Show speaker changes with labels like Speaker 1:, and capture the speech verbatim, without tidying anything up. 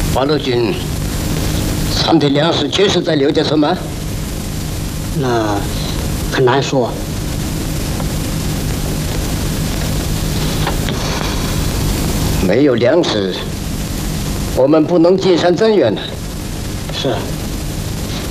Speaker 1: 八路军藏的粮食确实在刘家村吗？
Speaker 2: 那很难说。
Speaker 1: 没有粮食，我们不能进山增援的。
Speaker 2: 是。